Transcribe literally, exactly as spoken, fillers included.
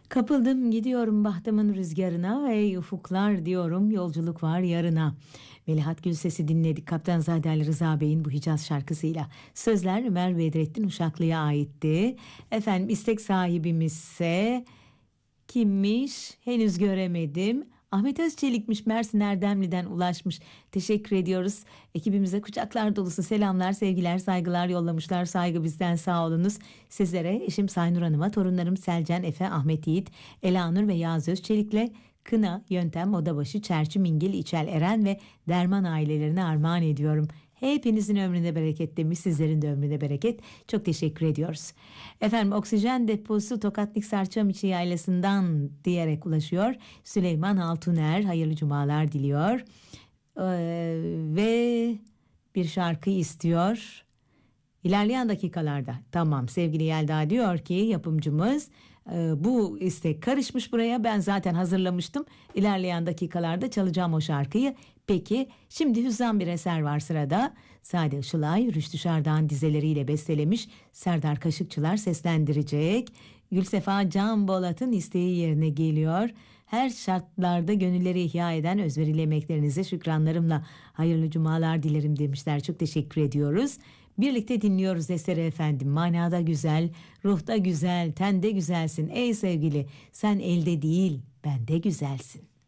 Kapıldım gidiyorum bahtımın rüzgarına, ey ufuklar diyorum yolculuk var yarına. Melihat Gülses'i dinledik Kaptanzade Ali Rıza Bey'in bu Hicaz şarkısıyla. Sözler Ömer Bedrettin Uşaklı'ya aitti. Efendim istek sahibimizse kimmiş henüz göremedim. Ahmet Özçelik'miş, Mersin Erdemli'den ulaşmış. Teşekkür ediyoruz. Ekibimize kucaklar dolusu selamlar, sevgiler, saygılar yollamışlar. Saygı bizden, sağ olunuz. Sizlere eşim Saynur Hanım'a, torunlarım Selcan, Efe, Ahmet Yiğit, Elanur ve Yağız Özçelik'le Kına, Yöntem, Odabaşı, Çerçi, Mingil, İçel, Eren ve Derman ailelerine armağan ediyorum. Hepinizin ömrüne bereket demiş, sizlerin de ömrüne bereket. Çok teşekkür ediyoruz. Efendim oksijen deposu Tokatlık Sarçamiçi Yaylası'ndan diyerek ulaşıyor. Süleyman Altuner hayırlı cumalar diliyor. Ee, ve bir şarkı istiyor. İlerleyen dakikalarda, tamam, sevgili Yelda diyor ki yapımcımız, e, bu istek karışmış buraya, ben zaten hazırlamıştım, İlerleyen dakikalarda çalacağım o şarkıyı. Peki şimdi hüzzam bir eser var sırada. Sade Işılay Rüştü Şardan dizeleriyle bestelemiş, Serdar Kaşıkçılar seslendirecek. Gülsefa Can Bolat'ın isteği yerine geliyor. Her şartlarda gönülleri ihya eden özverili emeklerinize şükranlarımla hayırlı cumalar dilerim demişler. Çok teşekkür ediyoruz. Birlikte dinliyoruz eseri efendim. Manada güzel, ruhta güzel, tende güzelsin ey sevgili. Sen elde değil, bende güzelsin.